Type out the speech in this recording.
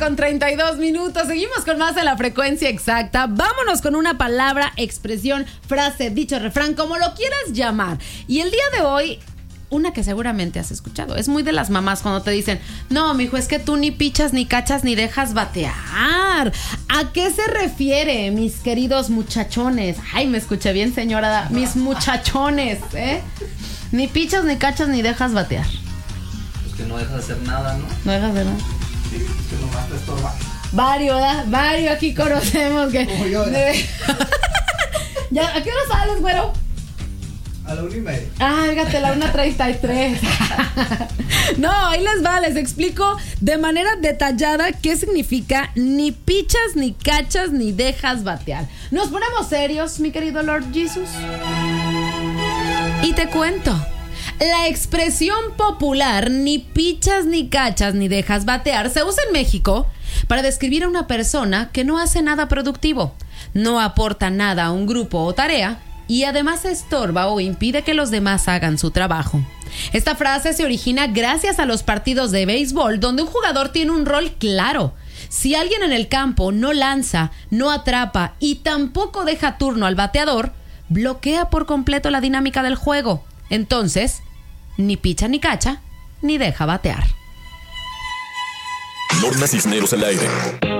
8:32. Seguimos con más de la frecuencia exacta. Vámonos con una palabra, expresión, frase, dicho, refrán, como lo quieras llamar. Y el día de hoy, una que seguramente has escuchado. Es muy de las mamás cuando te dicen: no, mijo, es que tú ni pichas, ni cachas, ni dejas batear. ¿A qué se refiere, mis queridos muchachones? Ay, me escuché bien, señora. Mis muchachones, ¿eh? Ni pichas, ni cachas, ni dejas batear. Pues que no dejas de hacer nada, ¿no? No dejas de nada. Sí, que nomás te estorba. Varios, ¿verdad? Varios aquí conocemos que... Como yo, ¿Ya? ¿A qué hora sales, güero? A la 1:30. Ah, fíjate, la 1:33. No, ahí les va, les explico de manera detallada qué significa ni pichas, ni cachas, ni dejas batear. Nos ponemos serios, mi querido Lord Jesus. Y te cuento. La expresión popular ni pichas, ni cachas, ni dejas batear se usa en México para describir a una persona que no hace nada productivo, no aporta nada a un grupo o tarea y además estorba o impide que los demás hagan su trabajo. Esta frase se origina gracias a los partidos de béisbol, donde un jugador tiene un rol claro. Si alguien en el campo no lanza, no atrapa y tampoco deja turno al bateador, bloquea por completo la dinámica del juego. Entonces, ni picha ni cacha, ni deja batear. Lorna Cisneros al aire.